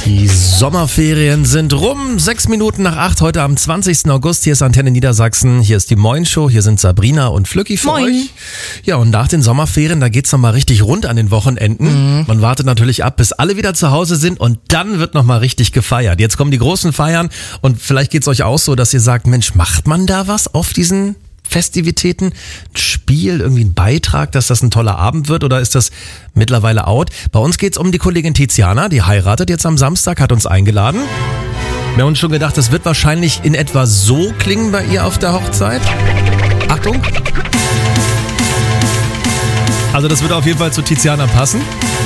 Die Sommerferien sind rum. 6 Minuten nach 8 heute am 20. August. Hier ist Antenne Niedersachsen. Hier ist die Moin Show. Hier sind Sabrina und Flücki für Moin. euch. Ja, und nach den Sommerferien, da geht's nochmal richtig rund an den Wochenenden. Man wartet natürlich ab, bis alle wieder zu Hause sind und dann wird nochmal richtig gefeiert. Jetzt kommen die großen Feiern und vielleicht geht's euch auch so, dass ihr sagt, Mensch, macht man da was auf diesen Festivitäten, ein Spiel, irgendwie ein Beitrag, dass das ein toller Abend wird, oder ist das mittlerweile out? Bei uns geht's um die Kollegin Tiziana, die heiratet jetzt am Samstag, hat uns eingeladen. Wir haben uns schon gedacht, das wird wahrscheinlich in etwa so klingen bei ihr auf der Hochzeit. Achtung! Also das wird auf jeden Fall zu Tiziana passen.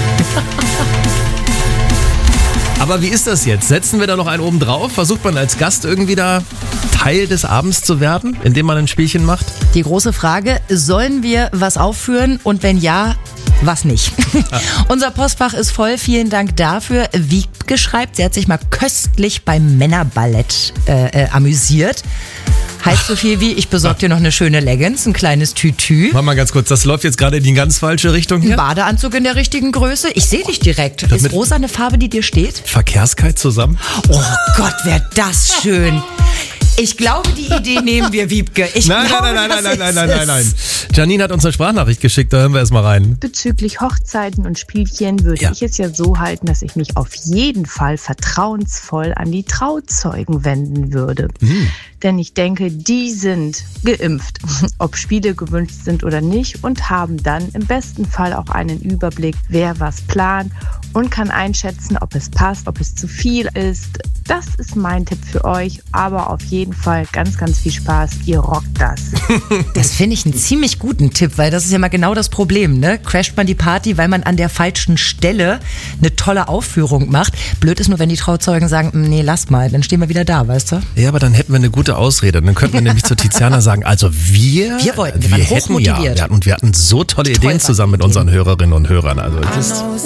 Aber wie ist das jetzt? Setzen wir da noch einen oben drauf? Versucht man als Gast irgendwie da Teil des Abends zu werden, indem man ein Spielchen macht? Die große Frage, sollen wir was aufführen und wenn ja, was nicht? Unser Postfach ist voll, vielen Dank dafür. Wiebke schreibt, sie hat sich mal köstlich beim Männerballett amüsiert. Heißt so viel wie, ich besorge dir noch eine schöne Leggings, ein kleines Tütü. Warte mal ganz kurz, das läuft jetzt gerade in die ganz falsche Richtung Ein hier. Badeanzug in der richtigen Größe. Ich sehe dich direkt. Das Ist mit- rosa eine Farbe, die dir steht? Verkehrskite zusammen? Oh Gott, wäre das schön. Ich glaube, die Idee nehmen wir, Wiebke. Nein. Janine hat uns eine Sprachnachricht geschickt, da hören wir erst mal rein. Bezüglich Hochzeiten und Spielchen würde ich es ja so halten, dass ich mich auf jeden Fall vertrauensvoll an die Trauzeugen wenden würde. Denn ich denke, die sind geimpft, ob Spiele gewünscht sind oder nicht, und haben dann im besten Fall auch einen Überblick, wer was plant und kann einschätzen, ob es passt, ob es zu viel ist. Das ist mein Tipp für euch, aber auf jeden Fall ganz, ganz viel Spaß. Ihr rockt das. Das finde ich einen ziemlich guten Tipp, weil das ist ja mal genau das Problem, ne? Crasht man die Party, weil man an der falschen Stelle eine tolle Aufführung macht. Blöd ist nur, wenn die Trauzeugen sagen, nee, lass mal, dann stehen wir wieder da, weißt du? Ja, aber dann hätten wir eine gute Ausrede. Dann könnten wir nämlich zu Tiziana sagen, also wir Wir waren hätten hochmotiviert. wir hatten so tolle Ideen zusammen mit unseren Hörerinnen und Hörern. Also das ist